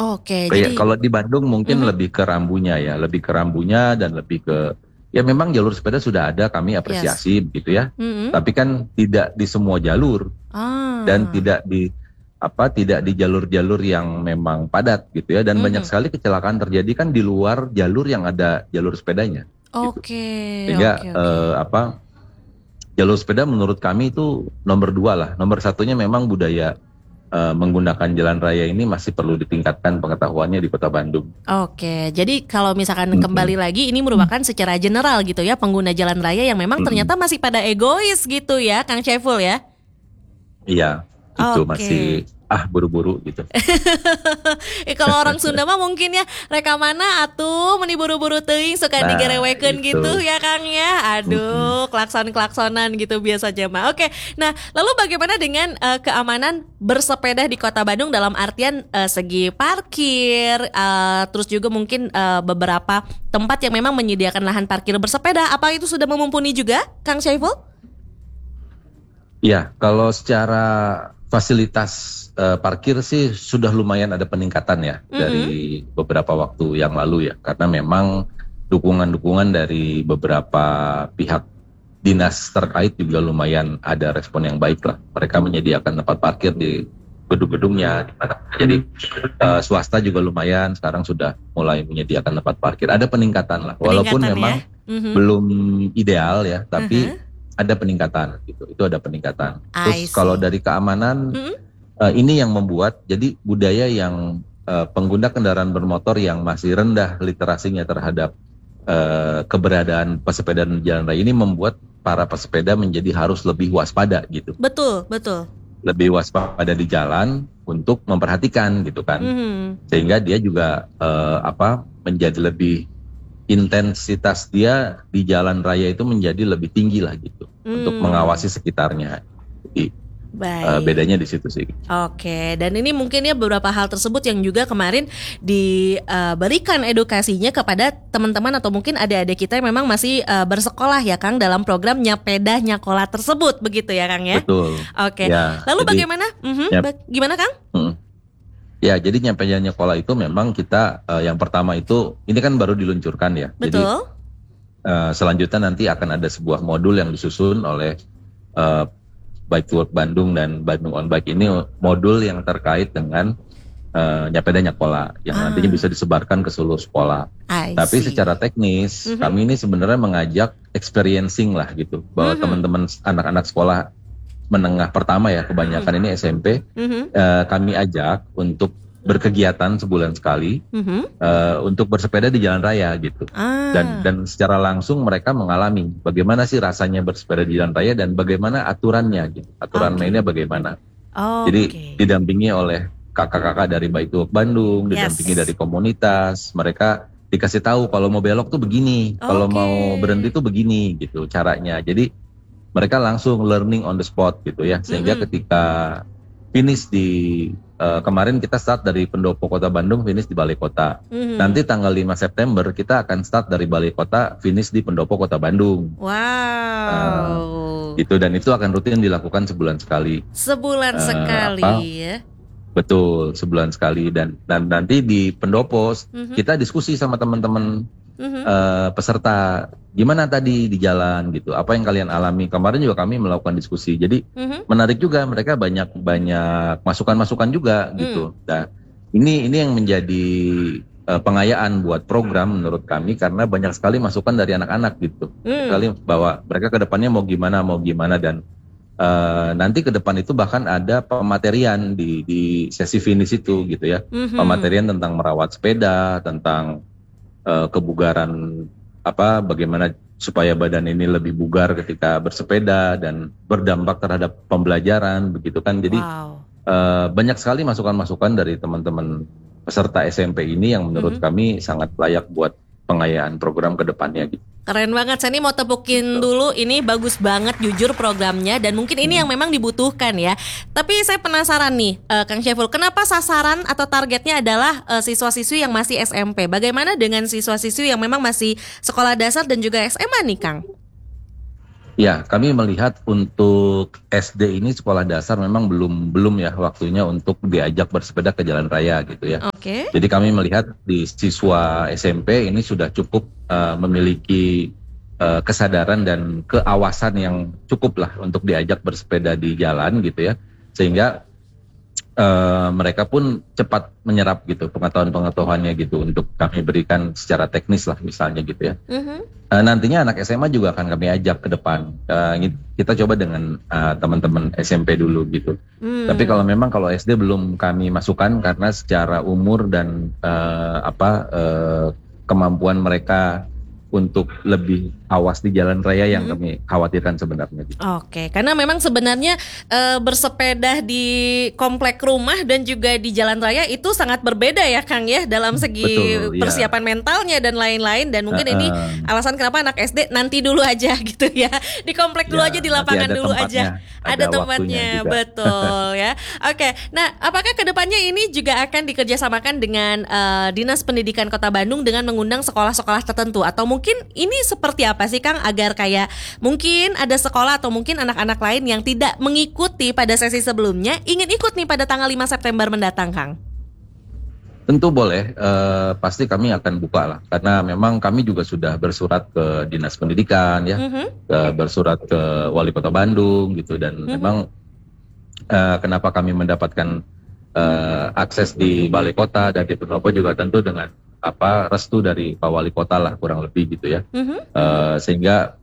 Oke, Kayak jadi kalau di Bandung mungkin mhm, lebih ke rambunya ya, lebih ke rambunya dan lebih ke ya memang jalur sepeda sudah ada, kami yes. apresiasi begitu ya. Mhm. Tapi kan tidak di semua jalur dan Ah. tidak di jalur-jalur yang memang padat gitu ya, dan banyak Mhm. sekali kecelakaan terjadi kan di luar jalur yang ada jalur sepedanya gitu. Oke, Sehingga oke, oke. jalur sepeda menurut kami itu nomor dua lah. Nomor satunya memang budaya menggunakan jalan raya ini masih perlu ditingkatkan pengetahuannya di Kota Bandung. Oke, jadi kalau misalkan kembali Mm-mm. lagi ini merupakan secara general gitu ya pengguna jalan raya yang memang Mm-mm. ternyata masih pada egois gitu ya, Kang Syaiful ya. Iya, itu masih Oke. buru-buru gitu. Kalau orang Sunda mah mungkin ya reka mana atuh meni buru-buru teuing suka Nah, digerewekeun itu. gitu ya Kang ya. Mm-mm. Aduh, klakson-klaksonan gitu biasanya mah. Oke. Nah, lalu bagaimana dengan keamanan bersepeda di Kota Bandung dalam artian segi parkir, terus juga mungkin beberapa tempat yang memang menyediakan lahan parkir bersepeda. Apa itu sudah memumpuni juga, Kang Syaiful? Ya, kalau secara fasilitas parkir sih sudah lumayan ada peningkatan ya Mm-mm. dari beberapa waktu yang lalu ya, karena memang dukungan-dukungan dari beberapa pihak dinas terkait juga lumayan ada respon yang baik lah. Mereka menyediakan tempat parkir di gedung-gedungnya di mana. Jadi swasta juga lumayan sekarang sudah mulai menyediakan tempat parkir. Ada peningkatan lah, walaupun Peningkatan ya. memang Mhm. belum ideal ya, tapi Mhm. ada peningkatan gitu. Itu ada peningkatan. I Terus kalau see. dari keamanan, Mhm. ini yang membuat jadi budaya yang pengguna kendaraan bermotor yang masih rendah literasinya terhadap keberadaan pesepeda di jalan raya ini membuat para pesepeda menjadi harus lebih waspada gitu. Betul, betul. Lebih waspada di jalan untuk memperhatikan gitu kan. Mhm. Sehingga dia juga menjadi lebih intensitas dia di jalan raya itu menjadi lebih tinggi lah gitu untuk Hmm, mengawasi sekitarnya. Jadi baik. bedanya di situ sih. Oke, dan ini mungkin ya beberapa hal tersebut yang juga kemarin diberikan edukasinya kepada teman-teman atau mungkin adik-adik kita yang memang masih bersekolah ya Kang dalam program Nyapeda Nyakola tersebut begitu ya Kang ya. Betul. Oke, Ya, lalu jadi bagaimana? ya, Gimana Kang? mm. Ya, jadi nyampainya nyekolah itu memang kita yang pertama itu ini kan baru diluncurkan ya. Jadi Betul. selanjutnya nanti akan ada sebuah modul yang disusun oleh eh, Bike to Work Bandung dan Bandung On Bike ini, modul yang terkait dengan nyapeda nyakola yang nantinya Ah, bisa disebarkan ke seluruh sekolah. I Tapi secara see. teknis Mhm. kami ini sebenarnya mengajak experiencing lah gitu, bahwa Mhm. teman-teman anak-anak sekolah menengah pertama ya Mhm. kebanyakan ini SMP, Mhm. kami ajak untuk berkegiatan sebulan sekali Mhm. untuk bersepeda di jalan raya gitu. Dan Ah, dan secara langsung mereka mengalami bagaimana sih rasanya bersepeda di jalan raya dan bagaimana aturannya gitu. Aturan oke. mainnya bagaimana. Jadi Oke. didampingi oleh kakak-kakak dari Bike to Work Bandung, didampingi Yes. dari komunitas, mereka dikasih tahu kalau mau belok tuh begini, kalau Oke. mau berhenti tuh begini gitu caranya. Jadi mereka langsung learning on the spot gitu ya, sehingga Mhm. ketika finish di kemarin kita start dari Pendopo Kota Bandung, finish di Balai Kota. Mhm. Nanti tanggal 5 September kita akan start dari Balai Kota, finish di Pendopo Kota Bandung. Eh, Wow. dan itu akan rutin dilakukan sebulan sekali. Sebulan Eh, apa sekali ya. Betul, sebulan sekali, dan nanti di Pendopo Mhm. kita diskusi sama teman-teman Mhm. peserta, gimana tadi di jalan gitu, apa yang kalian alami. Kemarin juga kami melakukan diskusi, jadi Mhm. menarik juga, mereka banyak banyak masukan-masukan juga Hmm. gitu. Nah, ini yang menjadi pengayaan buat program menurut kami, karena banyak sekali masukan dari anak-anak gitu, Hmm. sekali bahwa mereka ke depannya mau gimana, dan nanti ke depan itu bahkan ada pematerian di sesi finish itu gitu ya, Mhm. pematerian tentang merawat sepeda, tentang kebugaran, bagaimana supaya badan ini lebih bugar ketika bersepeda dan berdampak terhadap pembelajaran begitu kan. Jadi Wow. banyak sekali masukan-masukan dari teman-teman peserta SMP ini yang menurut Mhm. kami sangat layak buat pengayaan program ke depannya gitu. Keren banget, saya nih mau tepukin Gitu. dulu, ini bagus banget jujur programnya dan mungkin ini yang memang dibutuhkan ya. Tapi saya penasaran nih, Kang Syaful, kenapa sasaran atau targetnya adalah siswa-siswi yang masih SMP? Bagaimana dengan siswa-siswi yang memang masih sekolah dasar dan juga SMA nih, Kang? Ya, kami melihat untuk SD ini sekolah dasar memang belum ya waktunya untuk diajak bersepeda ke jalan raya gitu ya. Oke. Jadi kami melihat di siswa SMP ini sudah cukup memiliki kesadaran dan keawasan yang cukup lah untuk diajak bersepeda di jalan gitu ya. Sehingga mereka pun cepat menyerap gitu pengetahuan-pengetahuannya gitu untuk kami berikan secara teknis lah misalnya gitu ya. Nantinya anak SMA juga akan kami ajak ke depan. Kita coba dengan teman-teman SMP dulu gitu. Tapi kalau SD belum kami masukkan karena secara umur dan kemampuan mereka untuk lebih awas di jalan raya yang kami khawatirkan sebenarnya. Oke, karena memang sebenarnya bersepeda di komplek rumah dan juga di jalan raya itu sangat berbeda ya Kang ya dalam segi Betul, persiapan mentalnya dan lain-lain, dan mungkin ini alasan kenapa anak SD nanti dulu aja gitu ya, di komplek dulu aja, di lapangan dulu aja, ada tempatnya, betul ya. Oke, nah apakah kedepannya ini juga akan dikerjasamakan dengan Dinas Pendidikan Kota Bandung dengan mengundang sekolah-sekolah tertentu, atau mungkin ini seperti apa sih Kang, agar kayak mungkin ada sekolah atau mungkin anak-anak lain yang tidak mengikuti pada sesi sebelumnya ingin ikut nih pada tanggal 5 September mendatang Kang? Tentu boleh, pasti kami akan buka lah, karena memang kami juga sudah bersurat ke Dinas Pendidikan ya, bersurat ke Wali Kota Bandung gitu, dan memang kenapa kami mendapatkan akses di Balai Kota dan di Pendopo juga tentu dengan restu dari Pak Wali Kota lah kurang lebih gitu ya. Sehingga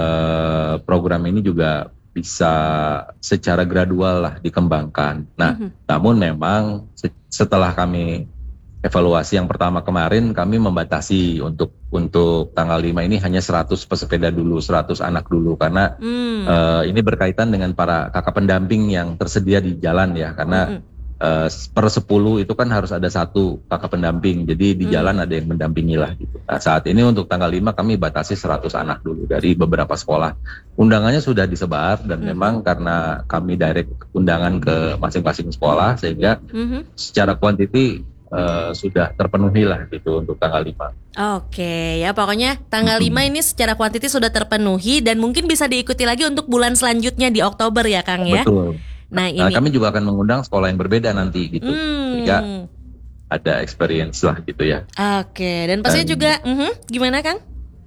program ini juga bisa secara gradual lah dikembangkan. Nah, namun memang setelah kami evaluasi yang pertama kemarin, kami membatasi untuk tanggal 5 ini hanya 100 pesepeda dulu, 100 anak dulu, karena ini berkaitan dengan para kakak pendamping yang tersedia di jalan ya, karena per 10 itu kan harus ada satu kakak pendamping, jadi di jalan ada yang mendampingi lah gitu. Nah, saat ini untuk tanggal 5 kami batasi 100 anak dulu dari beberapa sekolah. Undangannya sudah disebar dan memang karena kami direct undangan ke masing-masing sekolah, sehingga secara kuantiti sudah terpenuhi lah gitu untuk tanggal 5. Oke, ya pokoknya tanggal 5 ini secara kuantiti sudah terpenuhi dan mungkin bisa diikuti lagi untuk bulan selanjutnya di Oktober ya Kang ya. Betul. Nah, ini kami juga akan mengundang sekolah yang berbeda nanti gitu, sehingga ada experience lah gitu ya. Oke, dan pastinya juga gimana Kang?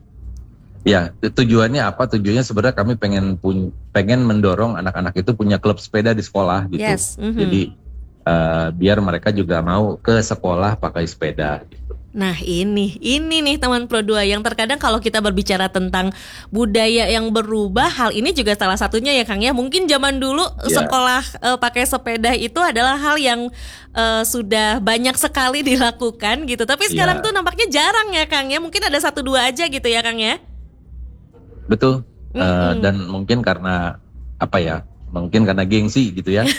Ya, tujuannya apa? Tujuannya sebenarnya kami pengen mendorong anak-anak itu punya klub sepeda di sekolah gitu. Yes. Jadi biar mereka juga mau ke sekolah pakai sepeda gitu. Nah ini nih teman Pro 2 yang terkadang kalau kita berbicara tentang budaya yang berubah, hal ini juga salah satunya ya Kang ya. Mungkin zaman dulu sekolah pakai sepeda itu adalah hal yang sudah banyak sekali dilakukan gitu. Tapi sekarang tuh nampaknya jarang ya Kang ya. Mungkin ada 1-2 aja gitu ya Kang ya. Betul. Dan mungkin karena mungkin karena gengsi gitu ya.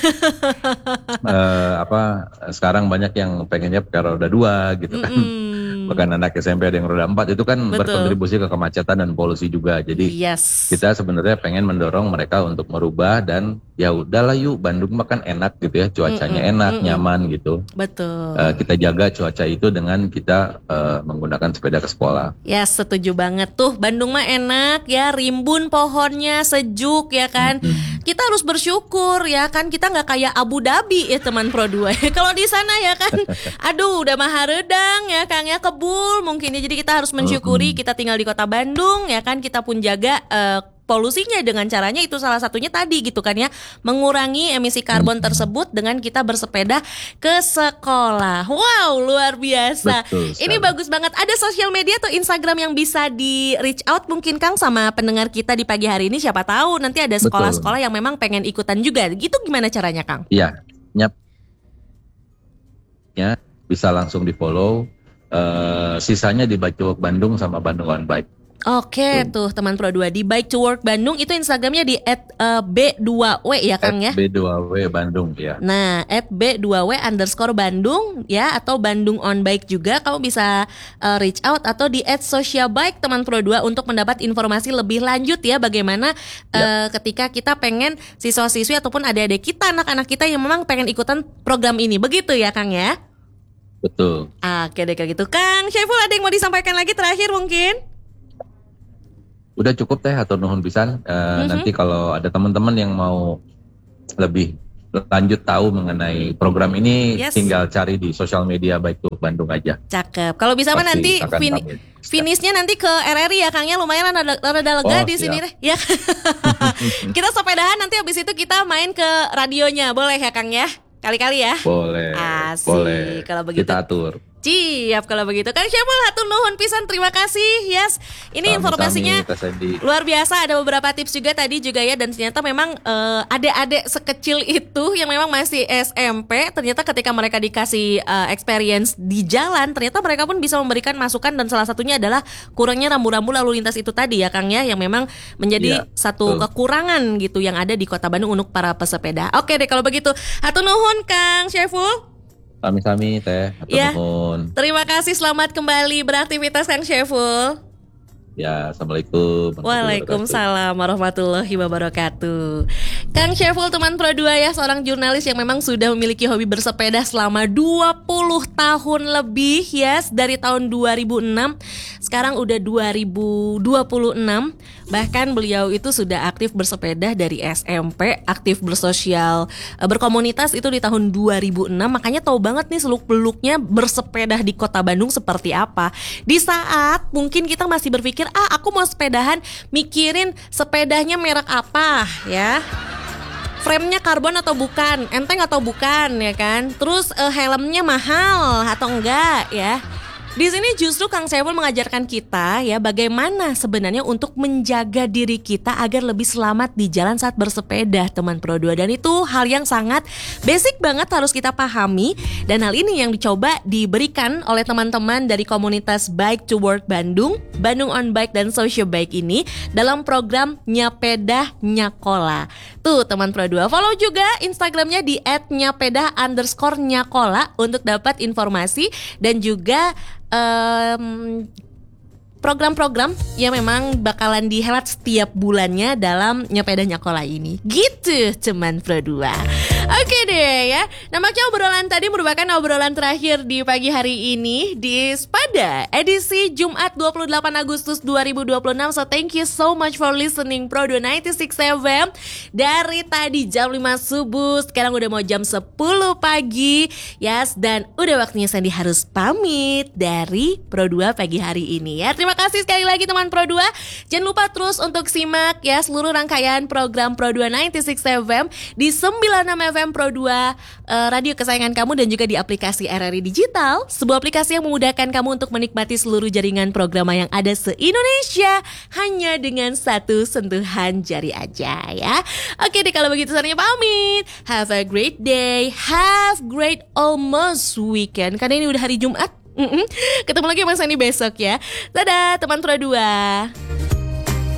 Sekarang banyak yang pengennya pakai roda 2 gitu kan. Bahkan anak SMP ada yang roda 4, itu kan berkontribusi ke kemacetan dan polusi juga. Jadi kita sebenarnya pengen mendorong mereka untuk merubah, dan ya udahlah yuk, Bandung mah kan enak gitu ya, cuacanya enak, nyaman gitu. Betul. Kita jaga cuaca itu dengan kita menggunakan sepeda ke sekolah. Ya setuju banget tuh, Bandung mah enak ya, rimbun pohonnya, sejuk ya kan. Kita harus bersyukur ya kan, kita nggak kayak Abu Dhabi ya teman Pro 2. Kalau di sana ya kan, aduh udah maharedang ya Kang ya, kebul mungkin ya. Jadi kita harus mensyukuri kita tinggal di kota Bandung ya kan, kita pun jaga polusinya dengan caranya itu salah satunya tadi gitu kan ya, mengurangi emisi karbon tersebut dengan kita bersepeda ke sekolah. Wow, luar biasa. Ini bagus banget. Ada sosial media atau Instagram yang bisa di reach out mungkin Kang sama pendengar kita di pagi hari ini, siapa tahu nanti ada sekolah-sekolah yang memang pengen ikutan juga. Gitu gimana caranya Kang? Iya, bisa langsung di follow. Sisanya di Bike to Work Bandung sama Bandung on Bike. Oke, tuh teman Pro 2 di Bike to Work Bandung, itu Instagramnya di @b2w ya Kang ya. @b2w Bandung ya. Nah, @b2w_Bandung ya, atau Bandung on Bike juga. Kamu bisa reach out atau di @socialbike teman Pro 2 untuk mendapat informasi lebih lanjut ya, bagaimana ketika kita pengen siswa-siswi ataupun adik-adik kita, anak-anak kita yang memang pengen ikutan program ini. Begitu ya Kang ya. Betul. Oke deh kalau gitu Kang Syaiful, ada yang mau disampaikan lagi terakhir mungkin? Udah cukup teh, hatur nuhun pisan. Nanti kalau ada teman-teman yang mau lebih lanjut tahu mengenai program ini, tinggal cari di sosial media Baik to Work Bandung aja. Cakep. Kalau bisa mah nanti finishnya nanti ke RRI ya Kangnya, lumayan rada lega di sini deh. Ya. Kita sepedahan, nanti habis itu kita main ke radionya, boleh ya Kang ya? Kali-kali ya. Boleh. Asik. Boleh. Kalau begitu kita atur. Siap kalau begitu. Kang Syaful, hatur nuhun pisan, terima kasih. Yes. Ini informasinya luar biasa. Ada beberapa tips juga tadi juga ya, dan ternyata memang adik-adik sekecil itu yang memang masih SMP, ternyata ketika mereka dikasih experience di jalan, ternyata mereka pun bisa memberikan masukan, dan salah satunya adalah kurangnya rambu-rambu lalu lintas itu tadi ya Kang ya, yang memang menjadi satu kekurangan gitu yang ada di Kota Bandung untuk para pesepeda. Oke deh kalau begitu. Hatur nuhun Kang Syaful. Sami-sami teh, ya. Terima kasih, selamat kembali beraktivitas Kang Syaful. Ya, assalamualaikum. Waalaikumsalam warahmatullahi wabarakatuh. Kang Syaful, teman Pro 2 ya, seorang jurnalis yang memang sudah memiliki hobi bersepeda selama 20 tahun lebih, yes, dari tahun 2006. Sekarang udah 2026. Bahkan beliau itu sudah aktif bersepeda dari SMP, aktif bersosial, berkomunitas itu di tahun 2006. Makanya tahu banget nih seluk-beluknya bersepeda di Kota Bandung seperti apa. Di saat mungkin kita masih berpikir, aku mau sepedahan, mikirin sepedanya merek apa ya, frame-nya karbon atau bukan, enteng atau bukan ya kan, terus helmnya mahal atau enggak ya. Di sini justru Kang Syaful mengajarkan kita ya bagaimana sebenarnya untuk menjaga diri kita agar lebih selamat di jalan saat bersepeda, teman Pro 2. Dan itu hal yang sangat basic banget harus kita pahami, dan hal ini yang dicoba diberikan oleh teman-teman dari komunitas Bike to Work Bandung, Bandung on Bike dan Social Bike ini dalam program Nyapeda Nyakola. Tuh teman Pro 2, follow juga Instagramnya di @nyapeda_nyakola untuk dapat informasi dan juga program-program yang memang bakalan dihelat setiap bulannya dalam Nyapeda Nyakola ini. Gitu teman Pro 2. Oke deh ya. Nampaknya obrolan tadi merupakan obrolan terakhir di pagi hari ini di Spada edisi Jumat 28 Agustus 2026. So thank you so much for listening Pro 2 96 FM. Dari tadi jam 5 subuh, sekarang udah mau jam 10 pagi. Yes, dan udah waktunya Sandy harus pamit dari Pro 2 pagi hari ini ya. Terima kasih sekali lagi teman Pro 2. Jangan lupa terus untuk simak ya seluruh rangkaian program Pro 2 96 FM di 96 FM Pro 2, radio kesayangan kamu, dan juga di aplikasi RRI Digital, sebuah aplikasi yang memudahkan kamu untuk menikmati seluruh jaringan program yang ada se-Indonesia hanya dengan satu sentuhan jari aja ya. Oke deh kalau begitu Sandy pamit. Have a great day, have great almost weekend, karena ini udah hari Jumat. Ketemu lagi sama Sandy besok ya. Dadah teman Pro 2.